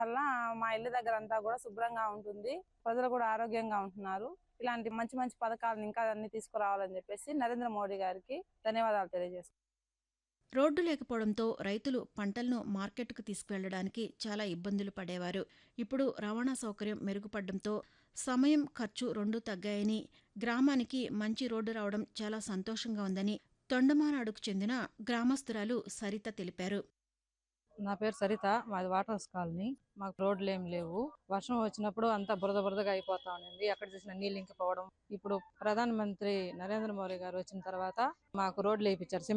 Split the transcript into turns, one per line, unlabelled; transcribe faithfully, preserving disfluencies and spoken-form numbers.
వల్ల మా ఇల్లు దగ్గర అంతా కూడా శుభ్రంగా ఉంటుంది, ప్రజలు కూడా ఆరోగ్యంగా ఉంటున్నారు. ఇలాంటి మంచి మంచి పథకాలను ఇంకా అన్ని తీసుకురావాలని చెప్పేసి నరేంద్ర మోడీ గారికి ధన్యవాదాలు తెలియజేస్తున్నాను.
రోడ్డు లేకపోవడంతో రైతులు పంటలను మార్కెట్కు తీసుకువెళ్లడానికి చాలా ఇబ్బందులు పడేవారు. ఇప్పుడు రవాణా సౌకర్యం మెరుగుపడడంతో సమయం, ఖర్చు రెండూ తగ్గాయని, గ్రామానికి మంచి రోడ్డు రావడం చాలా సంతోషంగా ఉందని తొండమానాడుకు చెందిన గ్రామస్తురాలు సరిత తెలిపారు.
నా పేరు సరిత, మాది వాటర్స్ కాలనీ. మాకు రోడ్లు ఏం లేవు. వర్షం వచ్చినప్పుడు అంతా బురద బురదగా అయిపోతా ఉండింది, ఎక్కడ చూసినా నీళ్ళు ఇంకిపోవడం. ఇప్పుడు ప్రధానమంత్రి నరేంద్ర మోడీ గారు వచ్చిన తర్వాత మాకు రోడ్లు వేయించారు.